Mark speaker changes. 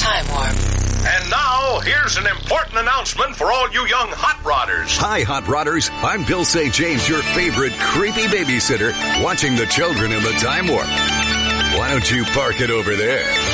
Speaker 1: Time Warp.
Speaker 2: And now, here's an important announcement for all you young hot rodders.
Speaker 3: Hi, hot rodders. I'm Bill St. James, your favorite creepy babysitter, watching the children in the Time Warp. Why don't you park it over there?